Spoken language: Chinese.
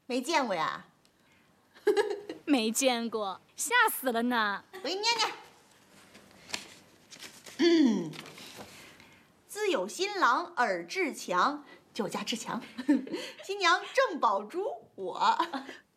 没见过呀？ 没见过，吓死了呢。 我给你念。自有新郎耳志强，就我家志强。新娘郑宝珠，我